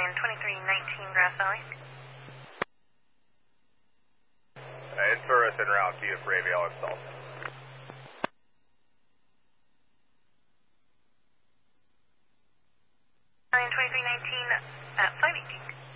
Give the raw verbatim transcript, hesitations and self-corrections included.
Italian twenty-three nineteen Grass Valley. Uh, Intourus en route, via for A V L installed. Italian twenty-three nineteen at five eighteen.